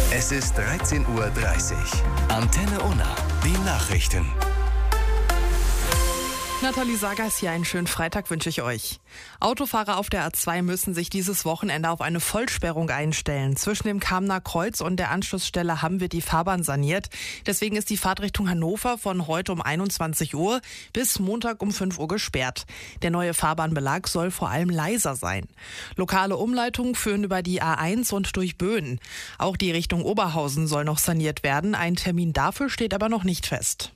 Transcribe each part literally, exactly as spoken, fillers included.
Es ist dreizehn Uhr dreißig. Antenne Unna, die Nachrichten. Nathalie Sagas hier, einen schönen Freitag wünsche ich euch. Autofahrer auf der A zwei müssen sich dieses Wochenende auf eine Vollsperrung einstellen. Zwischen dem Kamener Kreuz und der Anschlussstelle Hamm wird die Fahrbahn saniert. Deswegen ist die Fahrtrichtung Hannover von heute um einundzwanzig Uhr bis Montag um fünf Uhr gesperrt. Der neue Fahrbahnbelag soll vor allem leiser sein. Lokale Umleitungen führen über die A eins und durch Böen. Auch die Richtung Oberhausen soll noch saniert werden. Ein Termin dafür steht aber noch nicht fest.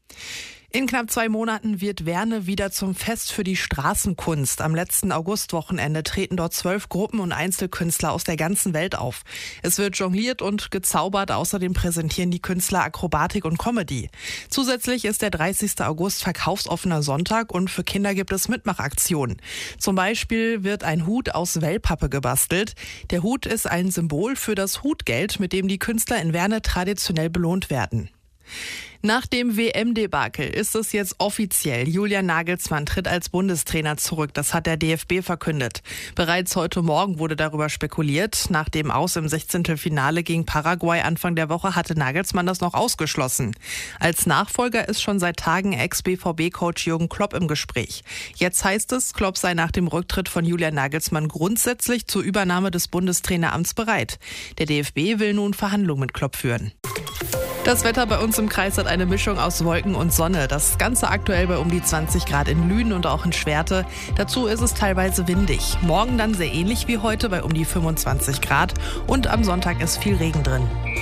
In knapp zwei Monaten wird Werne wieder zum Fest für die Straßenkunst. Am letzten Augustwochenende treten dort zwölf Gruppen und Einzelkünstler aus der ganzen Welt auf. Es wird jongliert und gezaubert. Außerdem präsentieren die Künstler Akrobatik und Comedy. Zusätzlich ist der dreißigster August verkaufsoffener Sonntag und für Kinder gibt es Mitmachaktionen. Zum Beispiel wird ein Hut aus Wellpappe gebastelt. Der Hut ist ein Symbol für das Hutgeld, mit dem die Künstler in Werne traditionell belohnt werden. Nach dem W M-Debakel ist es jetzt offiziell. Julian Nagelsmann tritt als Bundestrainer zurück. Das hat der D F B verkündet. Bereits heute Morgen wurde darüber spekuliert. Nach dem Aus im Sechzehntelfinale gegen Paraguay Anfang der Woche hatte Nagelsmann das noch ausgeschlossen. Als Nachfolger ist schon seit Tagen Ex-B V B-Coach Jürgen Klopp im Gespräch. Jetzt heißt es, Klopp sei nach dem Rücktritt von Julian Nagelsmann grundsätzlich zur Übernahme des Bundestraineramts bereit. Der D F B will nun Verhandlungen mit Klopp führen. Das Wetter bei uns im Kreis hat eine Mischung aus Wolken und Sonne. Das Ganze aktuell bei um die zwanzig Grad in Lünen und auch in Schwerte. Dazu ist es teilweise windig. Morgen dann sehr ähnlich wie heute bei um die fünfundzwanzig Grad. Und am Sonntag ist viel Regen drin.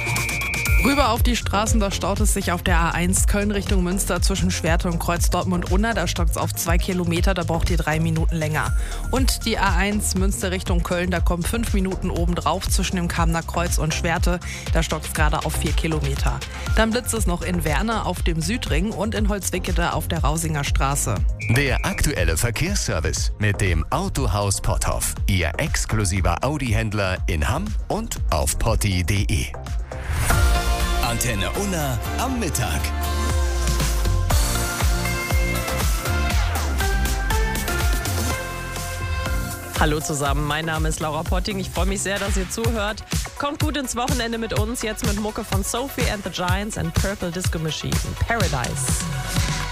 Rüber auf die Straßen, da staut es sich auf der A eins Köln Richtung Münster zwischen Schwerte und Kreuz Dortmund-Unna. Da stockt es auf zwei Kilometer, da braucht ihr drei Minuten länger. Und die A eins Münster Richtung Köln, da kommen fünf Minuten obendrauf zwischen dem Kamener Kreuz und Schwerte. Da stockt es gerade auf vier Kilometer. Dann blitzt es noch in Werne auf dem Südring und in Holzwickede auf der Rausinger Straße. Der aktuelle Verkehrsservice mit dem Autohaus Potthoff. Ihr exklusiver Audi-Händler in Hamm und auf potti punkt de. Antenne Unna am Mittag. Hallo zusammen, mein Name ist Laura Potting. Ich freue mich sehr, dass ihr zuhört. Kommt gut ins Wochenende mit uns, jetzt mit Mucke von Sophie and the Giants and Purple Disco Machine. Paradise.